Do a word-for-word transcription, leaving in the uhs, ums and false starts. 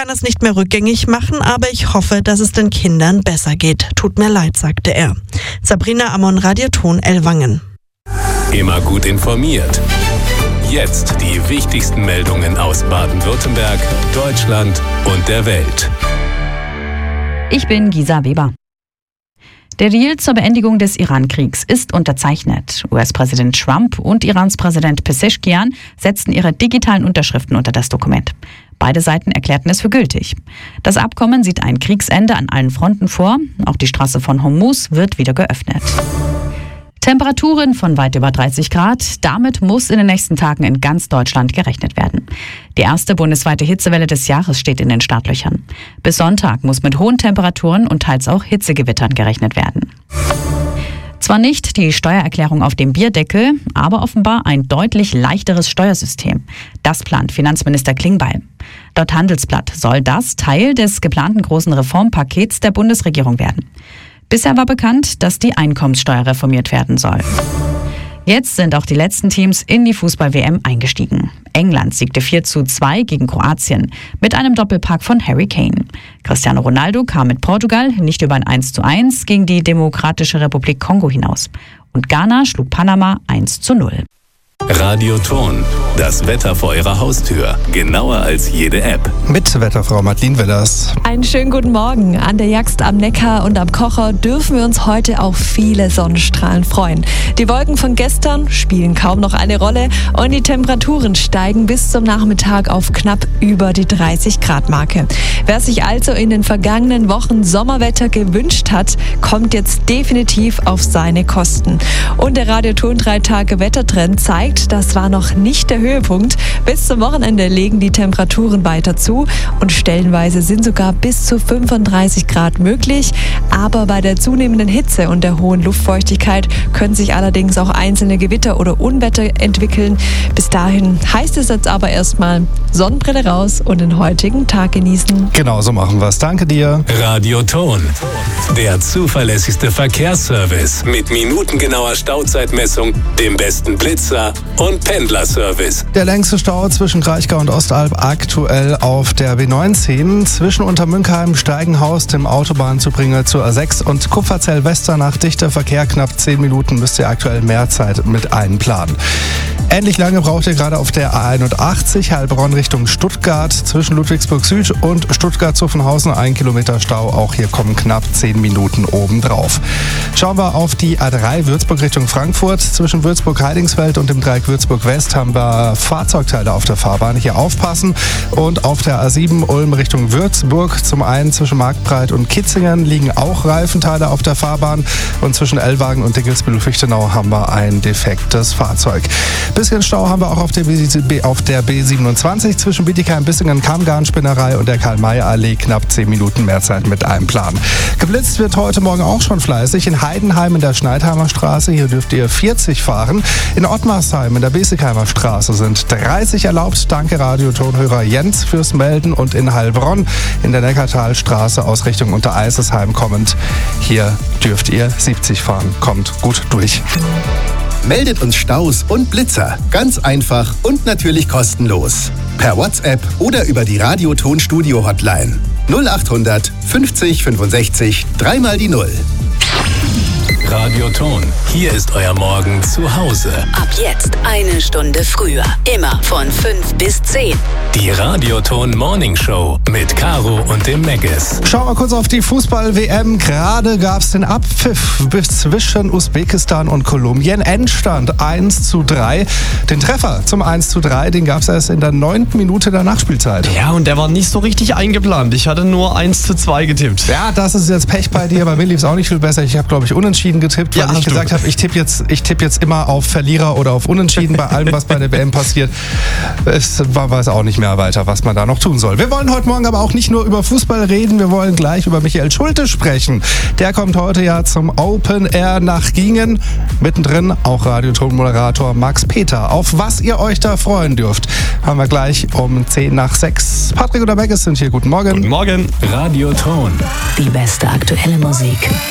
kann es nicht mehr rückgängig machen, aber ich hoffe, dass es den Kindern besser geht. Tut mir leid, sagte er. Sabrina Amon, Radioton Ellwangen. Immer gut informiert. Jetzt die wichtigsten Meldungen aus Baden-Württemberg, Deutschland und der Welt. Ich bin Gisa Weber. Der Deal zur Beendigung des Iran-Kriegs ist unterzeichnet. U S-Präsident Trump und Irans Präsident Pezeshkian setzten ihre digitalen Unterschriften unter das Dokument. Beide Seiten erklärten es für gültig. Das Abkommen sieht ein Kriegsende an allen Fronten vor. Auch die Straße von Hormuz wird wieder geöffnet. Temperaturen von weit über dreißig Grad. Damit muss in den nächsten Tagen in ganz Deutschland gerechnet werden. Die erste bundesweite Hitzewelle des Jahres steht in den Startlöchern. Bis Sonntag muss mit hohen Temperaturen und teils auch Hitzegewittern gerechnet werden. Zwar nicht die Steuererklärung auf dem Bierdeckel, aber offenbar ein deutlich leichteres Steuersystem. Das plant Finanzminister Klingbeil. Laut Handelsblatt soll das Teil des geplanten großen Reformpakets der Bundesregierung werden. Bisher war bekannt, dass die Einkommenssteuer reformiert werden soll. Jetzt sind auch die letzten Teams in die Fußball-W M eingestiegen. England siegte vier zu zwei gegen Kroatien mit einem Doppelpack von Harry Kane. Cristiano Ronaldo kam mit Portugal nicht über ein eins zu eins gegen die Demokratische Republik Kongo hinaus. Und Ghana schlug Panama eins zu null. Radioton, das Wetter vor Ihrer Haustür. Genauer als jede App. Mit Wetterfrau Madeline Willers. Einen schönen guten Morgen. An der Jagst am Neckar und am Kocher dürfen wir uns heute auf viele Sonnenstrahlen freuen. Die Wolken von gestern spielen kaum noch eine Rolle und die Temperaturen steigen bis zum Nachmittag auf knapp über die dreißig Grad Marke. Wer sich also in den vergangenen Wochen Sommerwetter gewünscht hat, kommt jetzt definitiv auf seine Kosten. Und der Radioton drei Tage Wettertrend zeigt, das war noch nicht der Höhepunkt. Bis zum Wochenende legen die Temperaturen weiter zu und stellenweise sind sogar bis zu fünfunddreißig Grad möglich. Aber bei der zunehmenden Hitze und der hohen Luftfeuchtigkeit können sich allerdings auch einzelne Gewitter oder Unwetter entwickeln. Bis dahin heißt es jetzt aber erstmal Sonnenbrille raus und den heutigen Tag genießen. Genau, so machen wir es. Danke dir. Radioton, der zuverlässigste Verkehrsservice mit minutengenauer Stauzeitmessung, dem besten Blitzer und Pendlerservice. Der längste Stau zwischen Kraichgau und Ostalb aktuell auf der B neunzehn. Zwischen Untermünkheim, Steigenhaus, dem Autobahnzubringer zur A sechs und Kupferzell-Westernach dichter Verkehr. Knapp zehn Minuten müsst ihr aktuell mehr Zeit mit einplanen. Ähnlich lange braucht ihr gerade auf der A einundachtzig Heilbronn Richtung Stuttgart. Zwischen Ludwigsburg Süd und Stuttgart-Zuffenhausen ein Kilometer Stau. Auch hier kommen knapp zehn Minuten obendrauf. Schauen wir auf die A drei Würzburg Richtung Frankfurt. Zwischen Würzburg-Heidingsfeld und dem Dreieck Würzburg West haben wir Fahrzeugteile auf der Fahrbahn. Hier aufpassen. Und auf der A sieben Ulm Richtung Würzburg. Zum einen zwischen Marktbreit und Kitzingen liegen auch Reifenteile auf der Fahrbahn. Und zwischen Ellwagen und Dickelsbüttel-Fichtenau haben wir ein defektes Fahrzeug. Bisschen Stau haben wir auch auf der, B, auf der B siebenundzwanzig zwischen Bietigheim, Bissingen, Kammgarnspinnerei und der Karl-May-Allee. Knapp zehn Minuten mehr Zeit mit einem Plan. Geblitzt wird heute Morgen auch schon fleißig. In Heidenheim in der Schneidheimer Straße, hier dürft ihr vierzig fahren. In Ottmarsheim in der Besigheimer Straße sind dreißig erlaubt. Danke Radiotonhörer Jens fürs Melden. Und in Heilbronn in der Neckartalstraße aus Richtung Untereisesheim kommend. Hier dürft ihr siebzig fahren. Kommt gut durch. Meldet uns Staus und Blitzer. Ganz einfach und natürlich kostenlos. Per WhatsApp oder über die Radioton-Studio-Hotline. null achthundert fünfzig fünfundsechzig dreimal die Null. Radioton, hier ist euer Morgen zu Hause. Ab jetzt eine Stunde früher. Immer von fünf bis zehn. Die Radioton Morning Show mit Caro und dem Meggis. Schauen wir kurz auf die Fußball-W M. Gerade gab es den Abpfiff zwischen Usbekistan und Kolumbien. Endstand eins zu drei. Den Treffer zum eins zu drei, den gab es erst in der neunten Minute der Nachspielzeit. Ja, und der war nicht so richtig eingeplant. Ich hatte nur eins zu zwei getippt. Ja, das ist jetzt Pech bei dir. Bei mir lief es auch nicht viel besser. Ich habe, glaube ich, unentschieden getippt, weil ja, ich gesagt habe, ich tippe jetzt, ich tippe jetzt immer auf Verlierer oder auf Unentschieden bei allem, was bei der W M passiert. Es weiß auch nicht mehr weiter, was man da noch tun soll. Wir wollen heute Morgen aber auch nicht nur über Fußball reden, wir wollen gleich über Michael Schulte sprechen. Der kommt heute ja zum Open Air nach Giengen. Mittendrin auch Radioton-Moderator Max Peter. Auf was ihr euch da freuen dürft, haben wir gleich um zehn nach sechs. Patrick und der Meggis sind hier. Guten Morgen. Guten Morgen. Radioton. Die beste aktuelle Musik.